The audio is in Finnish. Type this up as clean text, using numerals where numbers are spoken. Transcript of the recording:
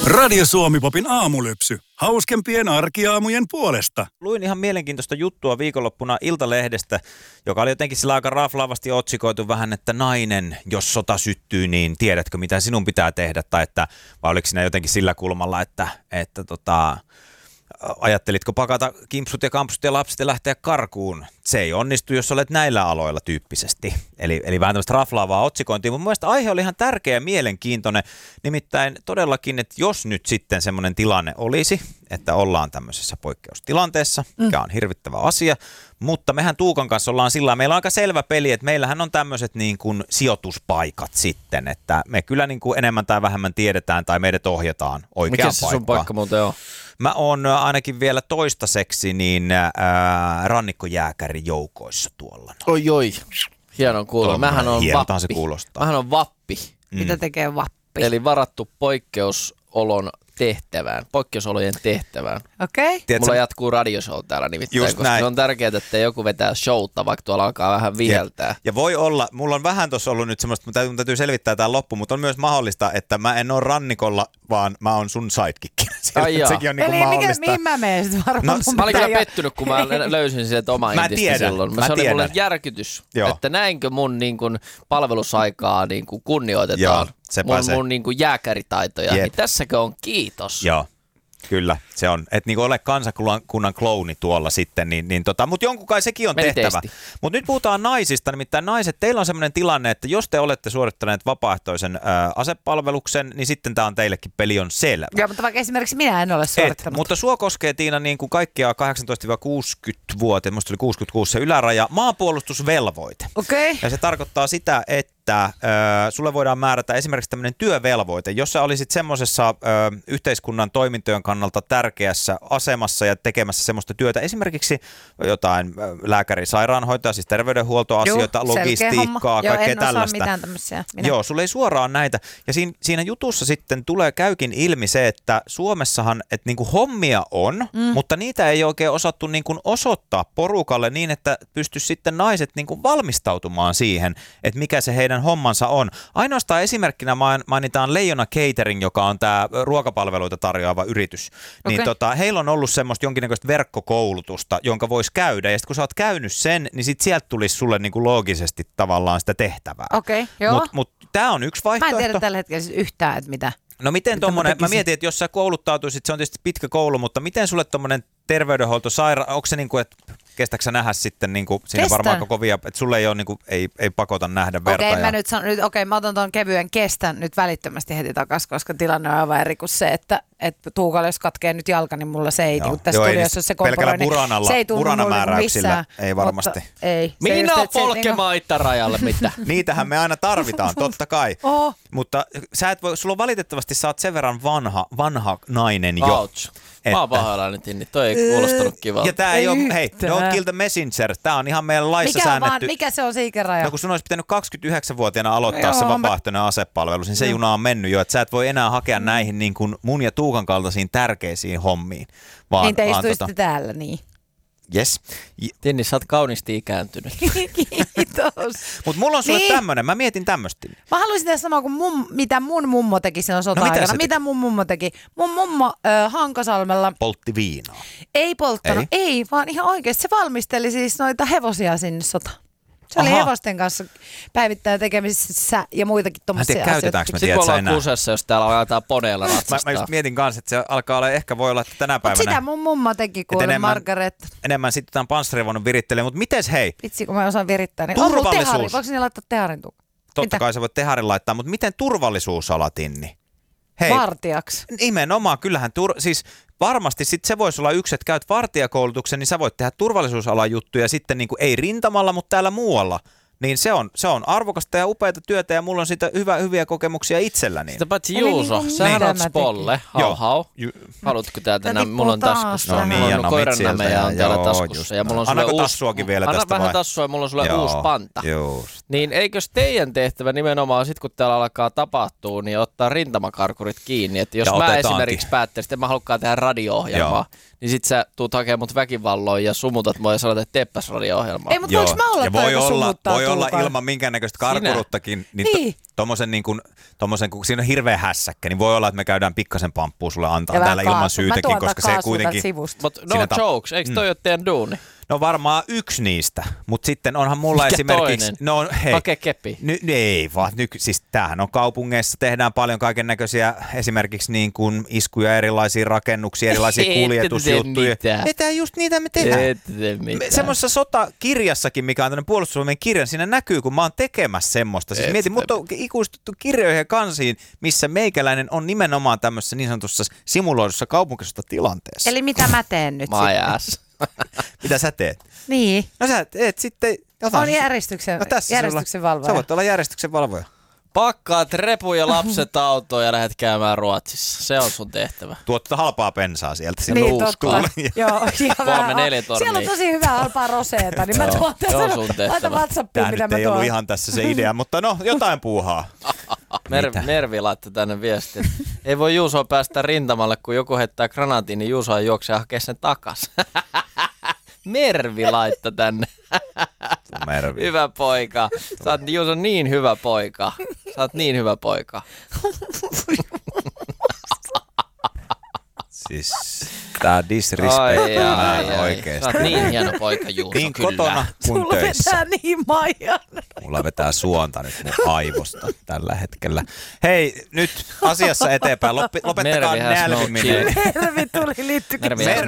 Radio Suomi-popin aamulypsy. Hauskempien arkiaamujen puolesta. Luin ihan mielenkiintoista juttua viikonloppuna Iltalehdestä, joka oli jotenkin sillä aika raflaavasti otsikoitu vähän, että nainen, jos sota syttyy, niin tiedätkö mitä sinun pitää tehdä? Tai että, vai oliko siinä jotenkin sillä kulmalla, että ajattelitko pakata kimpsut ja kampsut ja lapset ja lähteä karkuun? Se ei onnistu, jos olet näillä aloilla tyyppisesti. Eli vähän tämmöistä raflaavaa otsikointia. Mun mielestä aihe oli ihan tärkeä ja mielenkiintoinen. Nimittäin todellakin, että jos nyt sitten semmoinen tilanne olisi, että ollaan tämmöisessä poikkeustilanteessa, mikä on hirvittävä asia, mutta mehän Tuukan kanssa ollaan sillä, meillä on aika selvä peli, että meillähän on tämmöiset niin kuin sijoituspaikat sitten, että me kyllä niin kuin enemmän tai vähemmän tiedetään tai meidät ohjataan oikeaan paikkaan. Mikä se sun paikka muuten on? Mä oon ainakin vielä toistaiseksi niin rannikkojääkärin joukoissa tuolla. Oi, hieno kuulla. Mähän on hienotahan se kuulostaa. Mähän on vappi. Mitä tekee vappi? Eli varattu poikkeusolojen tehtävään. Okei. Tiedätkö, Mulla jatkuu radioshow täällä nimittäin, koska näin. se on tärkeää, että joku vetää showta, vaikka tuolla alkaa vähän viheltää. Ja voi olla, mulla on vähän tuossa ollut nyt semmoista, mutta mun täytyy selvittää tämä loppu, mutta on myös mahdollista, että mä en ole rannikolla, vaan mä oon sun sidekick. Sekin on niinku mahdollista. Mihin mä menen sitten varmaan? Mä olin kyllä pettynyt, kun mä löysin sieltä oma intistä silloin. Se oli mulle järkytys, että näinkö mun niin kuin palvelusaikaa niin kuin kunnioitetaan. Mun niin kuin jääkäritaitoja. Niin tässäkö on kiitos. Joo. Kyllä, se on. Että niinku ole kansakunnan klouni tuolla sitten, mutta jonkun kai sekin on tehtävä. Mutta nyt puhutaan naisista, nimittäin naiset, teillä on sellainen tilanne, että jos te olette suorittaneet vapaaehtoisen asepalveluksen, niin sitten tämä on teillekin peli on selvä. Joo, mutta vaikka esimerkiksi minä en ole suorittanut. Mutta sua koskee, Tiina, niin kuin kaikkia 18-60-vuotiaita, musta oli 66 se yläraja, maanpuolustusvelvoite. Okei. Ja se tarkoittaa sitä, että sulle voidaan määrätä esimerkiksi tämmöinen työvelvoite, jos sä olisit semmoisessa yhteiskunnan toimintojen kannalta tärkeässä asemassa ja tekemässä semmoista työtä, esimerkiksi jotain lääkäri, sairaanhoitaja, siis terveydenhuoltoasioita, logistiikkaa, kaikkea tällaista. Mitään tämmöisiä. Joo, sulle ei suoraan näitä. Ja siinä jutussa sitten käykin ilmi se, että Suomessahan, että niinku hommia on, mutta niitä ei oikein osattu niinku osoittaa porukalle niin, että pystyisi sitten naiset niinku valmistautumaan siihen, että mikä se heidän hommansa on. Ainoastaan esimerkkinä mainitaan Leijona Catering, joka on tämä ruokapalveluita tarjoava yritys. Niin heillä on ollut semmoista jonkinnäköistä verkkokoulutusta, jonka voisi käydä. Ja sitten kun sä oot käynyt sen, niin sit sieltä tulisi sulle niinku loogisesti tavallaan sitä tehtävää. Okei, joo. Mut tää on yksi vaihtoehto. Mä en tiedä tällä hetkellä siis yhtään, että mitä. No miten tommonen, mä mietin, että jos sä kouluttautuisit, se on tietysti pitkä koulu, mutta miten sulle tommonen terveydenhuolto, onko se niinku, että kestääkö sä nähdä sitten niinku, siinä varmaan koko kovia, että sulle ei ole niinku, ei pakota nähdä verta. Mä otan ton kevyen kestän nyt välittömästi heti takaisin, koska tilanne on aivan eri kuin se, että Tuukalle jos katkee nyt jalka, niin mulla se ei niinku tässä studiossa se komporoi, niin se ei tunnu mulle missään. Ei varmasti. Ei. Minä polkemaan itärajalle, mitä? Niitähän me aina tarvitaan, totta kai. Mutta sä et voi, sulla on valitettavasti, sä oot sen verran vanha nainen jo. Ouch. Mä oon pahoillani, Tinni. Toi ei kuulostanut kivalta. Ja tää ei ole, hei, don't kill the messenger. Tää on ihan meidän laissa säännetty. Mikä se on se ikäraja? No kun sun olisi pitänyt 29-vuotiaana aloittaa se vapaaehtoinen asepalvelus, niin se juna on mennyt jo. Että sä et voi enää hakea näihin niin kuin mun ja Tuukan kaltaisiin tärkeisiin hommiin. Niin te istuisitte täällä, niin. Yes. Tinni, sä oot kauniisti ikääntynyt. Kiitos. Mutta mulla on sulle tämmönen, mä mietin tämmöstä. Mä haluaisin tehdä samaa kuin mitä mun mummo teki silloin sota-aikana. Mitä mun mummo teki? Mun mummo Hankasalmella poltti viinaa. Ei polttanut, ei, vaan ihan oikeasti se valmisteli siis noita hevosia sinne sotaan. Se oli hevosten kanssa päivittäin tekemisissä ja muitakin tommosia asioita. Käytetäänkö me sitten tiedät enää? Kusessa, jos täällä aletaan poneella ratsastaa. Mä just mietin kanssa, että se alkaa olla, ehkä voi olla, että tänä päivänä. Mutta sitä mun mummo teki kuule, Margaret. Enemmän sitten tämän panssarivaunun virittelee, mutta mites hei? Vitsi, kun mä osaan virittää. Niin turvallisuus. Tehari. Voiko sinne laittaa teharin tukaan? Totta kai sä voit teharin laittaa, mutta miten turvallisuusala, Tinni? Hei, vartijaksi. Nimenomaan, kyllähän siis varmasti sit se voisi olla yksi, että käyt vartijakoulutuksen, niin sä voit tehdä turvallisuusalan juttuja sitten niin kuin ei rintamalla, mutta täällä muualla. Niin se on arvokasta ja upeata työtä ja mulla on siitä hyviä kokemuksia itselläni. Sitä paitsi Juuso, sähän oot spolle, hau. Haluatko täältä? Mulla on taskussa. No niin, mulla on koirannämejä on täällä taskussa. Ja mulla on sulle tassuakin vielä tästä vai? Anna vähän tassua ja mulla on sulle uusi panta. Just. Niin eikös teidän tehtävä nimenomaan sit kun täällä alkaa tapahtua, niin ottaa rintamakarkurit kiinni, että jos mä esimerkiksi päättäisin, että mä halukkaan tehdä radio-ohjelmaa, niin sit sä tuut hakemaan mut väkivalloin ja sumutat mua ja sanot, että teeppäs radio-ohjelmaa. Ei, mutta voinko mä olla voi olla ilman minkäännäköistä karkuruttakin, niin tommosen, kun siinä on hirveä hässäkkä, niin voi olla, että me käydään pikkasen pamppuun sulle antaa täällä ilman syytäkin, koska se kuitenkin... Mutta no jokes, eikö toi ole teidän duuni? No varmaan yksi niistä, mutta sitten onhan mulla esimerkiksi... Toinen? No hei. Hakee kepi. Ei vaan, siis tämähän on kaupungeissa, tehdään paljon kaiken näköisiä esimerkiksi niin kuin iskuja erilaisiin rakennuksiin, erilaisia kuljetusjuttuja. Tämä just niitä me tehdään. Semmoisessa sotakirjassakin, mikä on tämmöinen puolustusvoimien kirja, siinä näkyy, kun mä oon tekemässä semmoista. Siis mietin, mutta on ikuistuttu kirjoihin ja kansiin, missä meikäläinen on nimenomaan tämmöisessä niin sanotussa simuloidussa kaupunkisesta tilanteessa. Eli mitä mä teen nyt sitten? Mitä sä teet? Niin. No sä teet sitten jotain. On järjestyksen valvoja. Sä voit olla järjestyksen valvoja. Pakkaat repun ja lapset autoon ja lähdet käymään Ruotsissa. Se on sun tehtävä. Tuottaa halpaa bensaa sieltä. Niin, totta. Joo, 3-4 tonnia. Siellä on tosi hyvää halpaa roseeta, niin mä tuon tässä. Laita WhatsAppiin, mitä mä tuon. Tämä ei ollut ihan tässä se idea, mutta no, jotain puuhaa. Mervi laittoi tänne viestin. Ei voi Juusoa päästä rintamalle, kun joku heittää granaatin, niin Juuso juoksee ja hakee sen takas. Mervi laittoi tänne. Mervi. Hyvä poika. Sä oot Juuso niin hyvä poika. Sä oot niin hyvä poika. Siis tää disrespect oikeesti. Sä oot niin hieno poika, Juuso, niin kyllä. Kotona kuin töissä. Sulla vetää niin Maijan. Mulla vetää suonta nyt mun aivosta tällä hetkellä. Hei, nyt asiassa eteenpäin. Lopettakaa nälviminen. Mervi tuli, liittykin.